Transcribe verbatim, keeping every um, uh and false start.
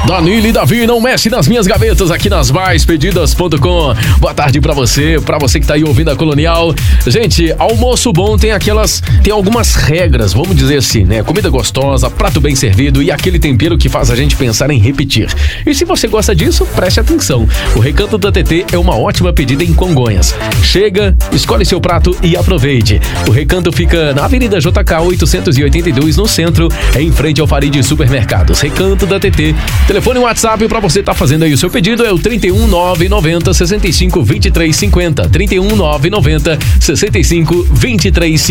Danilo e Davi, não mexe nas minhas gavetas aqui nas mais pedidas ponto com. Boa tarde pra você, pra você que tá aí ouvindo a Colonial. Gente, almoço bom tem aquelas, tem algumas regras, vamos dizer assim, né? Comida gostosa, prato bem servido e aquele tempero que faz a gente pensar em repetir. E se você gosta disso, preste atenção. O Recanto da T T é uma ótima pedida em Congonhas. Chega, escolhe seu prato e aproveite. O Recanto fica na Avenida J K oitocentos e oitenta e dois, no centro, em frente ao Farid Supermercados. Recanto da T T. Telefone e WhatsApp pra você tá fazendo aí o seu pedido é o trinta e um, nove noventa, sessenta e cinco, vinte e três cinquenta. trinta e um, nove noventa, sessenta e cinco, vinte e três cinquenta.